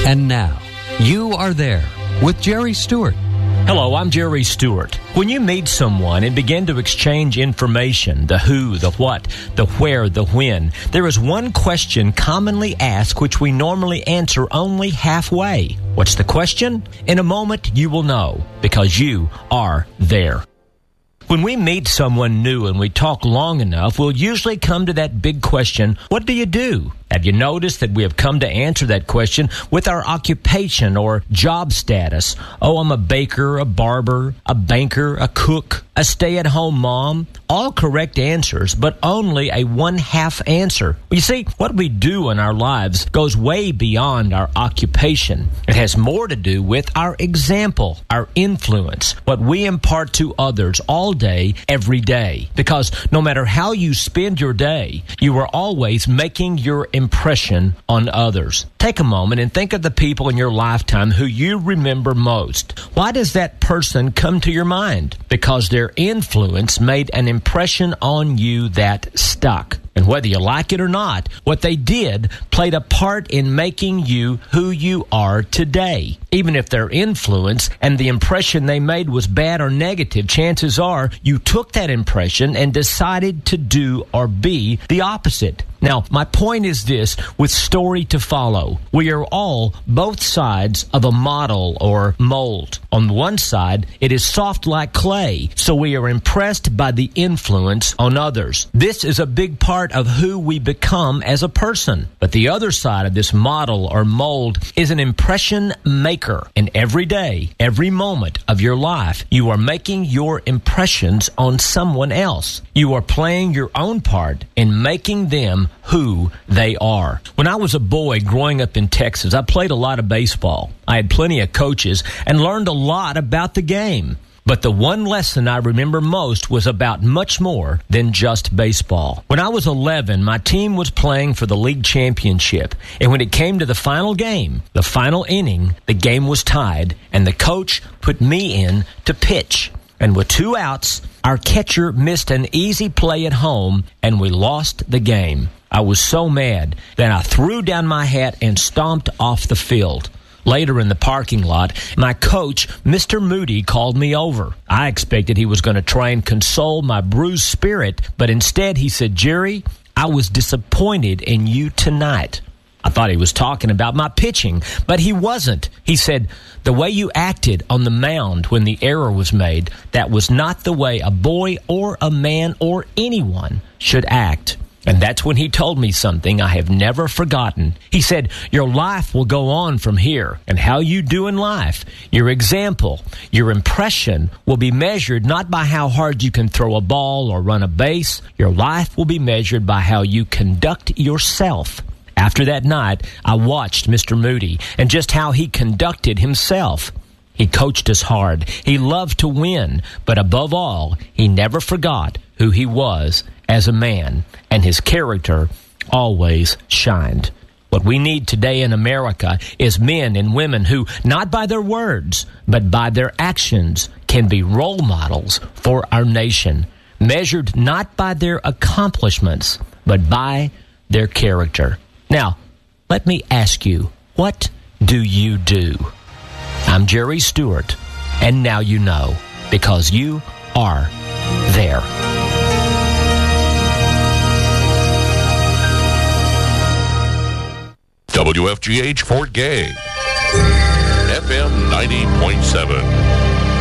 And now, You Are There with Jerry Stewart. Hello, I'm Jerry Stewart. When you meet someone and begin to exchange information, the who, the what, the where, the when, there is one question commonly asked which we normally answer only halfway. What's the question? In a moment, you will know, because you are there. When we meet someone new and we talk long enough, we'll usually come to that big question, what do you do? Have you noticed that we have come to answer that question with our occupation or job status? Oh, I'm a baker, a barber, a banker, a cook, a stay-at-home mom. All correct answers, but only a one-half answer. You see, what we do in our lives goes way beyond our occupation. It has more to do with our example, our influence, what we impart to others all day, every day. Because no matter how you spend your day, you are always making your impression on others. Take a moment and think of the people in your lifetime who you remember most. Why does that person come to your mind? Because their influence made an impression on you that stuck. And whether you like it or not, what they did played a part in making you who you are today. Even if their influence and the impression they made was bad or negative, chances are you took that impression and decided to do or be the opposite. Now, my point is this, with story to follow. We are all both sides of a model or mold. On one side, it is soft like clay, so we are impressed by the influence on others. This is a big part of who we become as a person. But the other side of this model or mold is an impression maker. And every day, every moment of your life, you are making your impressions on someone else. You are playing your own part in making them who they are. When I was a boy growing up in Texas, I played a lot of baseball. I had plenty of coaches and learned a lot about the game. But the one lesson I remember most was about much more than just baseball. When I was 11, my team was playing for the league championship. And when it came to the final game, the final inning, the game was tied, and the coach put me in to pitch. And with 2 outs, our catcher missed an easy play at home, and we lost the game. I was so mad that I threw down my hat and stomped off the field. Later in the parking lot, my coach, Mr. Moody, called me over. I expected he was going to try and console my bruised spirit, but instead he said, Jerry, I was disappointed in you tonight. I thought he was talking about my pitching, but he wasn't. He said, the way you acted on the mound when the error was made, that was not the way a boy or a man or anyone should act. And that's when he told me something I have never forgotten. He said, your life will go on from here, and how you do in life, your example, your impression will be measured not by how hard you can throw a ball or run a base. Your life will be measured by how you conduct yourself. After that night, I watched Mr. Moody and just how he conducted himself. He coached us hard. He loved to win, but above all, he never forgot who he was as a man, and his character always shined. What we need today in America is men and women who, not by their words, but by their actions, can be role models for our nation, measured not by their accomplishments, but by their character. Now, let me ask you, what do you do? I'm Jerry Stewart, and now you know, because you are there. WFGH Fort Gay, FM 90.7.